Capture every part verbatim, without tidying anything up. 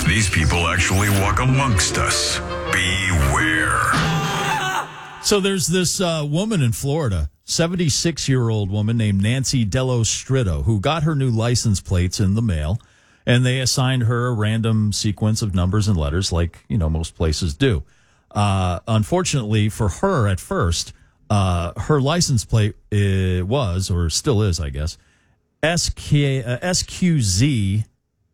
These people actually walk amongst us. Beware. So there's this uh, woman in Florida, seventy-six-year-old woman named Nancy Dello Stritto, who got her new license plates in the mail, and they assigned her a random sequence of numbers and letters like, you know, most places do. Uh, unfortunately for her at first, uh, her license plate uh, was, or still is, I guess, S Q Z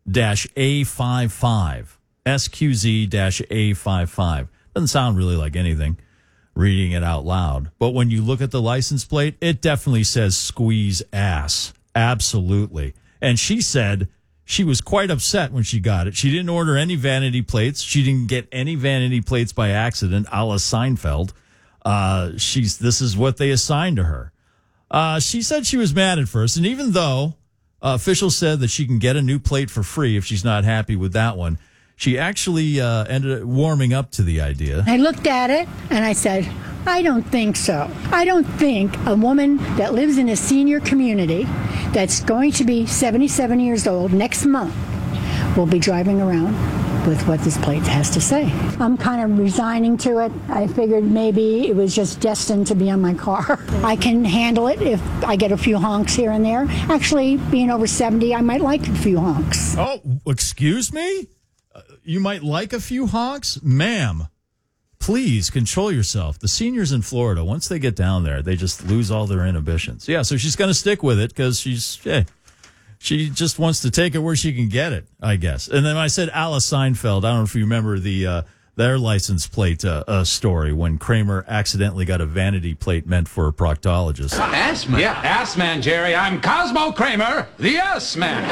A fifty-five. S Q Z A fifty-five. Doesn't sound really like anything, reading it out loud. But when you look at the license plate, it definitely says squeeze ass. Absolutely. And she said she was quite upset when she got it. She didn't order any vanity plates. She didn't get any vanity plates by accident, a la Seinfeld. Uh, she's, this is what they assigned to her. Uh, she said she was mad at first. And even though uh, officials said that she can get a new plate for free if she's not happy with that one, she actually uh, ended up warming up to the idea. I looked at it and I said, I don't think so. I don't think a woman that lives in a senior community that's going to be seventy-seven years old next month will be driving around with what this plate has to say. I'm kind of resigning to it. I figured maybe it was just destined to be on my car. I can handle it if I get a few honks here and there. Actually, being over seventy, I might like a few honks. Oh, excuse me? Uh, you might like a few honks? Ma'am, please control yourself. The seniors in Florida, once they get down there, they just lose all their inhibitions. Yeah, so she's going to stick with it because she's, hey, she just wants to take it where she can get it, I guess. And then I said Alice Seinfeld. I don't know if you remember the uh, their license plate uh, uh, story when Kramer accidentally got a vanity plate meant for a proctologist. Ass man? Yeah, ass man, Jerry. I'm Cosmo Kramer, the ass man.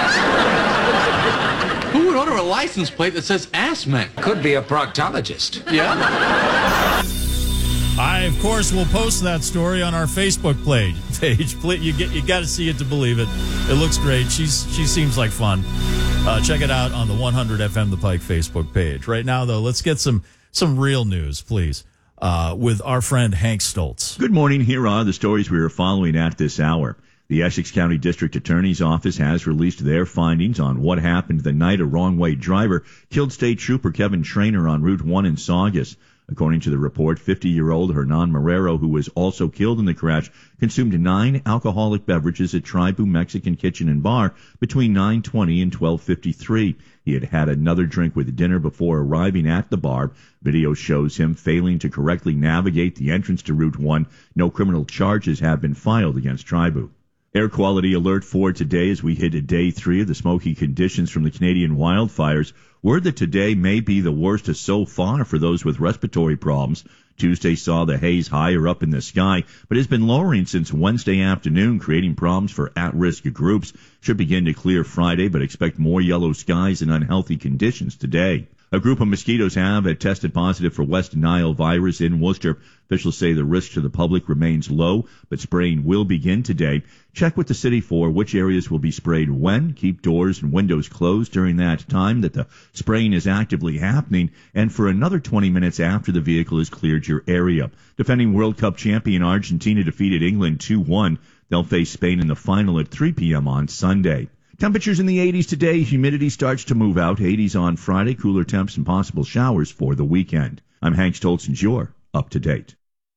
Who would order a license plate that says ass man? Could be a proctologist. Yeah? I, of course, will post that story on our Facebook page. Page, you get, you got to see it to believe it. It looks great. She's she seems like fun. Uh, check it out on the one hundred F M The Pike Facebook page. Right now, though, let's get some some real news, please, uh, with our friend Hank Stoltz. Good morning. Here are the stories we are following at this hour. The Essex County District Attorney's Office has released their findings on what happened the night a wrong-way driver killed State Trooper Kevin Trainer on Route one in Saugus. According to the report, fifty-year-old Hernan Marrero, who was also killed in the crash, consumed nine alcoholic beverages at Tribu Mexican Kitchen and Bar between nine twenty and twelve fifty-three. He had had another drink with dinner before arriving at the bar. Video shows him failing to correctly navigate the entrance to Route one. No criminal charges have been filed against Tribu. Air quality alert for today as we hit day three of the smoky conditions from the Canadian wildfires. Word that today may be the worst so far for those with respiratory problems. Tuesday saw the haze higher up in the sky, but has been lowering since Wednesday afternoon, creating problems for at-risk groups. Should begin to clear Friday, but expect more yellow skies and unhealthy conditions today. A group of mosquitoes have tested positive for West Nile virus in Worcester. Officials say the risk to the public remains low, but spraying will begin today. Check with the city for which areas will be sprayed when. Keep doors and windows closed during that time that the spraying is actively happening, and for another twenty minutes after the vehicle has cleared your area. Defending World Cup champion Argentina defeated England two one. They'll face Spain in the final at three p.m. on Sunday. Temperatures in the eighties today. Humidity starts to move out. eighties on Friday. Cooler temps and possible showers for the weekend. I'm Hank Stoltz, and you're up to date.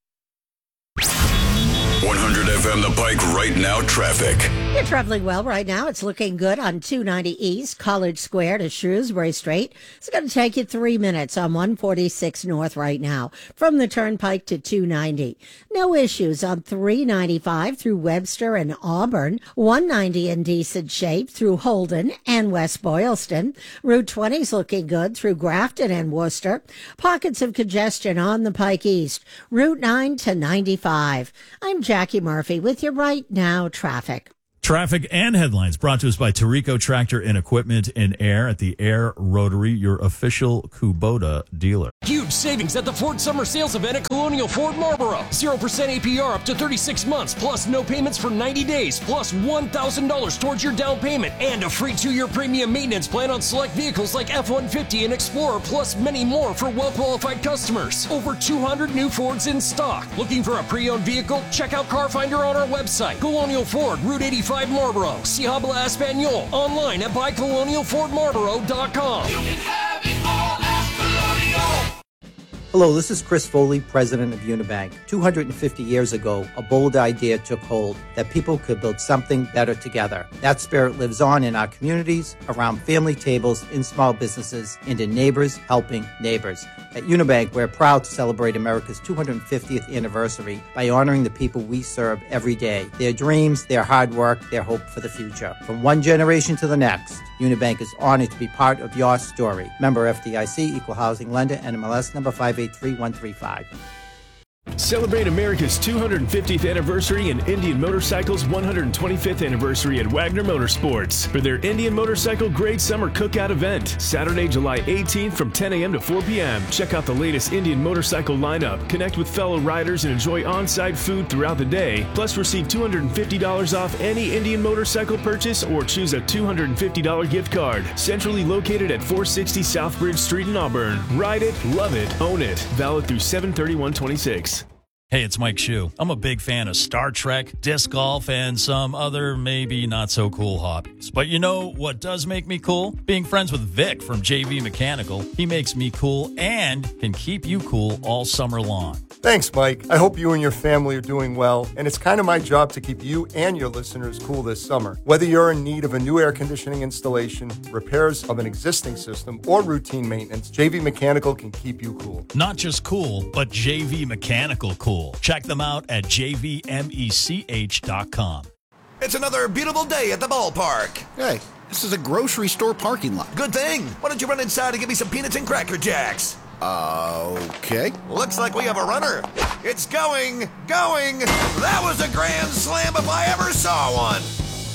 one hundred F M The Pike right now traffic. You're traveling well right now. It's looking good on two ninety East, College Square to Shrewsbury Street. It's going to take you three minutes on one forty-six North right now from the Turnpike to two ninety. No issues on three ninety-five through Webster and Auburn, one ninety in decent shape through Holden and West Boylston. Route twenty's looking good through Grafton and Worcester. Pockets of congestion on the Pike East, Route nine to ninety-five. I'm Jackie Murphy with your right now traffic. Traffic and headlines brought to us by Tarico Tractor and Equipment in Air at the Air Rotary, your official Kubota dealer. Huge savings at the Ford Summer Sales Event at Colonial Ford Marlboro. zero percent A P R up to thirty-six months, plus no payments for ninety days, plus one thousand dollars towards your down payment, and a free two-year premium maintenance plan on select vehicles like F one fifty and Explorer, plus many more for well-qualified customers. Over two hundred new Fords in stock. Looking for a pre-owned vehicle? Check out Car Finder on our website. Colonial Ford, Route eighty-five Marlboro. Si habla Espanol. Online at buy colonial ford marlboro dot com. You can have Hello, this is Chris Foley, president of Unibank. two hundred fifty years ago, a bold idea took hold that people could build something better together. That spirit lives on in our communities, around family tables, in small businesses, and in neighbors helping neighbors. At Unibank, we're proud to celebrate America's two hundred fiftieth anniversary by honoring the people we serve every day, their dreams, their hard work, their hope for the future. From one generation to the next, Unibank is honored to be part of your story. Member F D I C, Equal Housing Lender, N M L S number five eight three one three five. Celebrate America's two hundred fiftieth anniversary and Indian Motorcycle's one hundred twenty-fifth anniversary at Wagner Motorsports for their Indian Motorcycle Great Summer Cookout event, Saturday, July eighteenth from ten a.m. to four p.m. Check out the latest Indian motorcycle lineup, connect with fellow riders, and enjoy on-site food throughout the day. Plus, receive two hundred fifty dollars off any Indian motorcycle purchase or choose a two hundred fifty dollars gift card. Centrally located at four sixty Southbridge Street in Auburn. Ride it, love it, own it. Valid through seven thirty-one twenty-six. Hey, it's Mike Shue. I'm a big fan of Star Trek, disc golf, and some other maybe not so cool hobbies. But you know what does make me cool? Being friends with Vic from J V Mechanical. He makes me cool and can keep you cool all summer long. Thanks, Mike. I hope you and your family are doing well, and it's kind of my job to keep you and your listeners cool this summer. Whether you're in need of a new air conditioning installation, repairs of an existing system, or routine maintenance, J V Mechanical can keep you cool. Not just cool, but J V Mechanical cool. Check them out at j v mech dot com. It's another beautiful day at the ballpark. Hey, this is a grocery store parking lot. Good thing. Why don't you run inside and get me some peanuts and Cracker Jacks? Uh, okay. Looks like we have a runner. It's going, going. That was a grand slam if I ever saw one.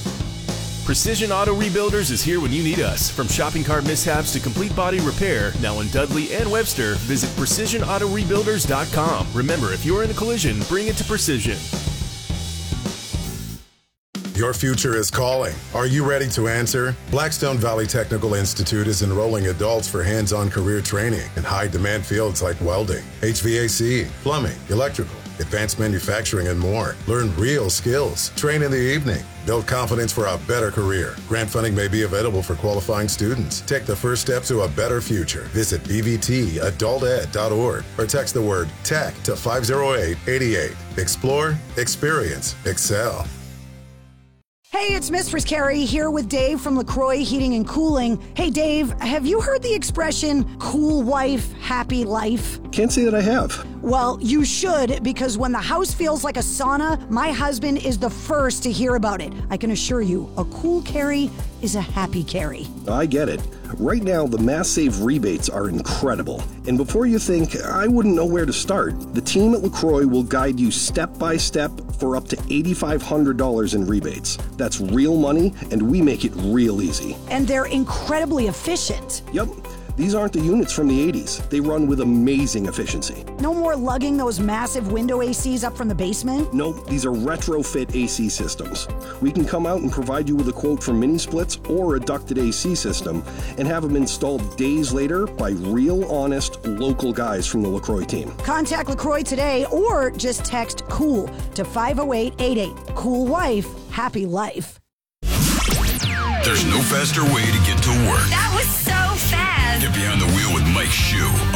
Precision Auto Rebuilders is here when you need us. From shopping cart mishaps to complete body repair, now in Dudley and Webster, visit precision auto rebuilders dot com. Remember, if you're in a collision, bring it to Precision. Your future is calling. Are you ready to answer? Blackstone Valley Technical Institute is enrolling adults for hands-on career training in high-demand fields like welding, H V A C, plumbing, electrical, advanced manufacturing, and more. Learn real skills. Train in the evening. Build confidence for a better career. Grant funding may be available for qualifying students. Take the first step to a better future. Visit b v t adult ed dot org or text the word TECH to five oh eight eight eight. Explore, experience, excel. Hey, it's Mistress Carrie here with Dave from LaCroix Heating and Cooling. Hey, Dave, have you heard the expression, cool wife, happy life? Can't say that I have. Well, you should, because when the house feels like a sauna, my husband is the first to hear about it. I can assure you, a cool Carrie is a happy Carrie. I get it. Right now, the Mass Save rebates are incredible. And before you think, I wouldn't know where to start, the team at LaCroix will guide you step by step for up to eight thousand five hundred dollars in rebates. That's real money, and we make it real easy. And they're incredibly efficient. Yep. These aren't the units from the eighties. They run with amazing efficiency. No more lugging those massive window A Cs up from the basement? Nope, these are retrofit A C systems. We can come out and provide you with a quote for mini splits or a ducted A C system and have them installed days later by real, honest, local guys from the LaCroix team. Contact LaCroix today or just text COOL to five oh eight eight eight. Cool wife, happy life. There's no faster way to get to work. That was so fast. Get behind the wheel with Mike Shue